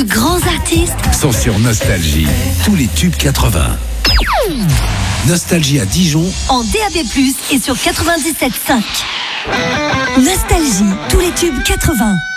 grands artistes sont sur Nostalgie. Tous les tubes 80. Nostalgie à Dijon en DAB+, et sur 97.5. Nostalgie, tous les tubes 80.